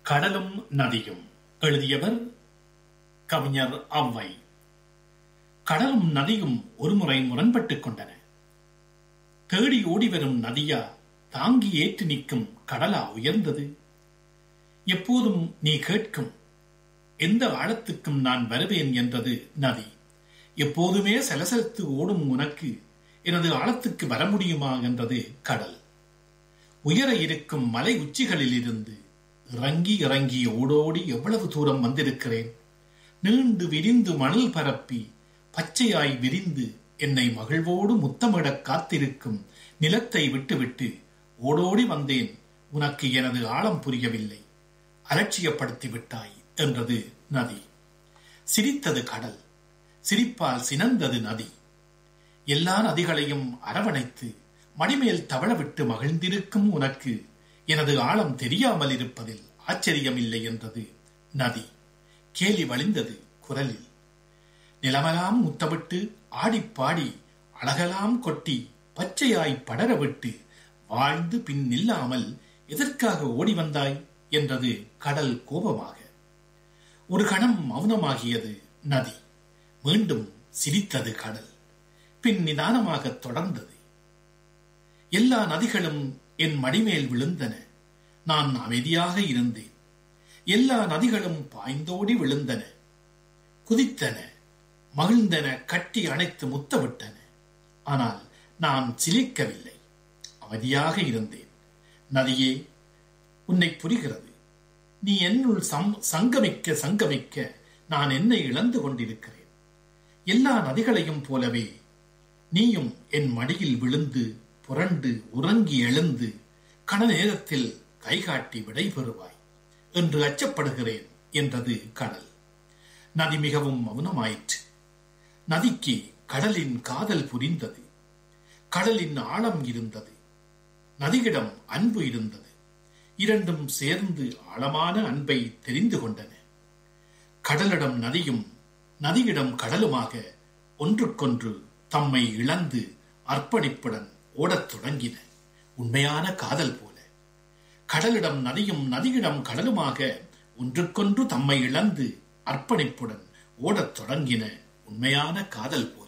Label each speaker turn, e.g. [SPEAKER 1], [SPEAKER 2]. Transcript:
[SPEAKER 1] கடலும் நதியும். எழுதியவர் கவிஞர் ஔவை. கடலும் நதியும் ஒருமுறை முரண்பட்டுக் கொண்டன. தேடி ஓடிவரும் நதியா, தாங்கி ஏற்று நிற்கும் கடலா உயர்ந்தது? எப்போதும் நீ கேட்கும் எந்த ஆழத்துக்கும் நான் வருவேன் என்றது நதி. எப்போதுமே சலசலத்து ஓடும் உனக்கு எனது ஆழத்துக்கு வர முடியுமா என்றது கடல். உயர இருக்கும் மலை உச்சிகளில் இருந்து இறங்கி இறங்கி ஓடோடி எவ்வளவு தூரம் வந்திருக்கிறேன். நீண்டு விரிந்து மணல் பரப்பி பச்சையாய் விரிந்து என்னை மகிழ்வோடு முத்தமிடக் காத்திருக்கும் நிலத்தை விட்டுவிட்டு ஓடோடி வந்தேன். உனக்கு எனது ஆழம் புரியவில்லை, அலட்சியப்படுத்தி விட்டாய் என்றது நதி. சிரித்தது கடல், சிரிப்பால் சினந்தது நதி. எல்லா நதிகளையும் அரவணைத்து மடிமேல் தவழவிட்டு மகிழ்ந்திருக்கும் உனக்கு எனது ஆழம் தெரியாமல் இருப்பதில் ஆச்சரியமில்லை என்றது நதி. கேலி வழிந்தது குரலில். நிலமெல்லாம் முத்தமிட்டு ஆடிப்பாடி அழகெல்லாம் கொட்டி பச்சையாய் படரவிட்டு வாழ்ந்து பின் நில்லாமல் எதற்காக ஓடி வந்தாய் என்றது கடல் கோபமாக. ஒரு கணம் மௌனமாகியது நதி. மீண்டும் சிரித்தது கடல். பின் நிதானமாக தொடர்ந்தது. எல்லா நதிகளும் என் மடிமேல் விழுந்தன. நான் அமைதியாக இருந்தேன். எல்லா நதிகளும் பாய்ந்தோடி விழுந்தன, குதித்தன, மகிழ்ந்தன, கட்டி அணைத்து முத்தமிட்டன. ஆனால் நான் சிலிர்க்கவில்லை, அமைதியாக இருந்தேன். நதியே, உன்னை புரிகிறது. நீ என்னுள் சங்கமிக்க சங்கமிக்க நான் என்னை இழந்து கொண்டிருக்கிறேன். எல்லா நதிகளையும் போலவே நீயும் என் மடியில் விழுந்து புரண்டு உறங்கி எழுந்து கண நேரத்தில் கைகாட்டி விடை பெறுவாய் என்று அச்சப்படுகிறேன் என்றது கடல். நதி மிகவும் மௌனமாயிற்று. நதிக்கு கடலின் காதல் புரிந்தது. கடலின் ஆழம் இருந்தது, நதியிடம் அன்பு இருந்தது. இரண்டும் சேர்ந்து ஆழமான அன்பை தெரிந்து கொண்டன. கடலிடம் நதியும் நதியிடம் கடலுமாக ஒன்றுக்கொன்று தம்மை இழந்து அர்ப்பணிப்புடன் ஓடத் தொடங்கின. உண்மையான காதல் போல கடலிடம் நதியும் நதியிடம் கடலுமாக ஒன்றுக்கொன்று தம்மை இழந்து அர்ப்பணிப்புடன் ஓடத் தொடங்கின. உண்மையான காதல் போல.